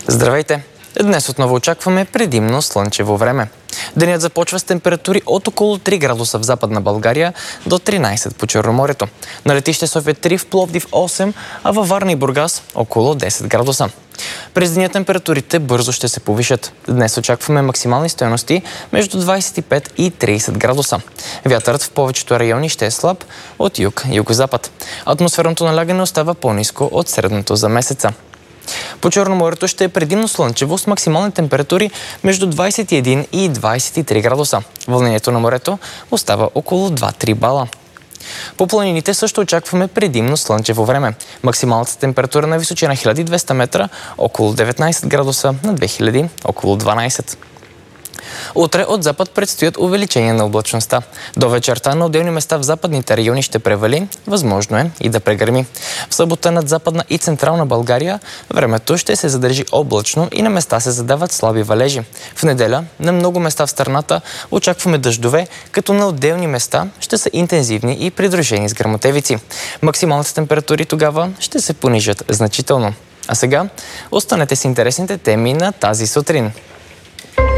Здравейте! Днес отново очакваме предимно слънчево време. Денят започва с температури от около 3 градуса в Западна България до 13 по Черноморието. На летище София 3, в Пловдив 8, а във Варна и Бургас около 10 градуса. През деня температурите бързо ще се повишат. Днес очакваме максимални стойности между 25 и 30 градуса. Вятърът в повечето райони ще е слаб от юг-югозапад. Атмосферното налягане остава по-ниско от средното за месеца. По Черноморието ще е предимно слънчево с максимални температури между 21 и 23 градуса. Вълнението на морето остава около 2-3 бала. По планините също очакваме предимно слънчево време. Максималната температура на височина 1200 метра около 19 градуса, на 2000 около 12. Утре от запад предстоят увеличение на облачността. До вечерта на отделни места в западните райони ще превали, възможно е и да прегърми. В събота над Западна и Централна България времето ще се задържи облачно и на места се задават слаби валежи. В неделя на много места в страната очакваме дъждове, като на отделни места ще са интензивни и придружени с гръмотевици. Максималните температури тогава ще се понижат значително. А сега останете с интересните теми на тази сутрин.